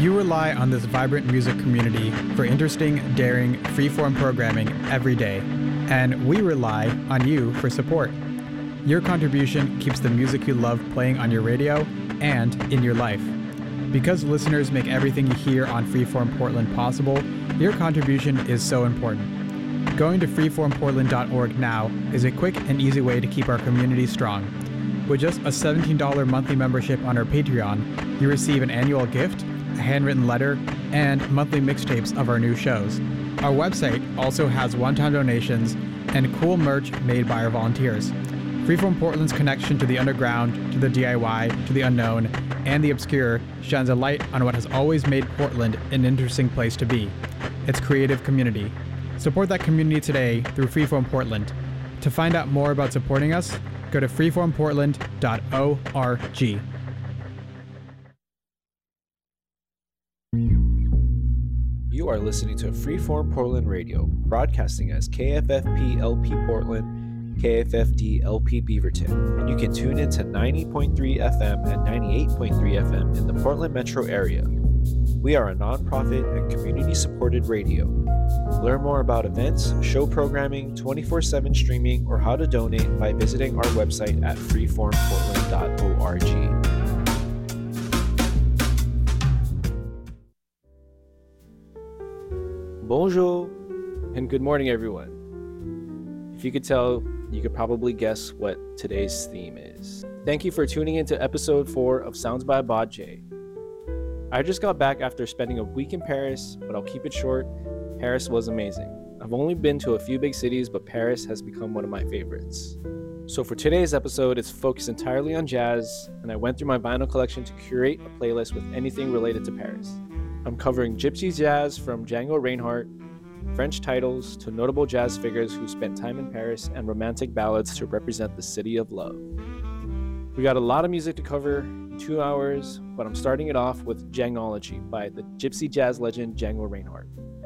You rely on this vibrant music community for interesting, daring, freeform programming every day, and we rely on you for support. Your contribution keeps the music you love playing on your radio and in your life. Because listeners make everything you hear on Freeform Portland possible, your contribution is so important. Going to freeformportland.org now is a quick and easy way to keep our community strong. With just a $17 monthly membership on our Patreon, you receive an annual gift, a handwritten letter, and monthly mixtapes of our new shows. Our website also has one-time donations and cool merch made by our volunteers. Freeform Portland's connection to the underground, to the DIY, to the unknown, and the obscure shines a light on what has always made Portland an interesting place to be, its creative community. Support that community today through Freeform Portland. To find out more about supporting us, go to freeformportland.org. You are listening to Freeform Portland Radio, broadcasting as KFFP LP Portland, KFFD LP Beaverton, and you can tune in to 90.3 FM and 98.3 FM in the Portland metro area. We are a nonprofit and community-supported radio. Learn more about events, show programming, 24/7 streaming, or how to donate by visiting our website at freeformportland.org. Bonjour, and good morning, everyone. If you could tell, you could probably guess what today's theme is. Thank you for tuning in to episode 4 of Sounds by Bod J. I just got back after spending a week in Paris, but I'll keep it short. Paris was amazing. I've only been to a few big cities, but Paris has become one of my favorites. So for today's episode, it's focused entirely on jazz, and I went through my vinyl collection to curate a playlist with anything related to Paris. I'm covering gypsy jazz from Django Reinhardt, French titles to notable jazz figures who spent time in Paris, and romantic ballads to represent the city of love. We got a lot of music to cover in 2 hours, but I'm starting it off with Jangology by the gypsy jazz legend Django Reinhardt.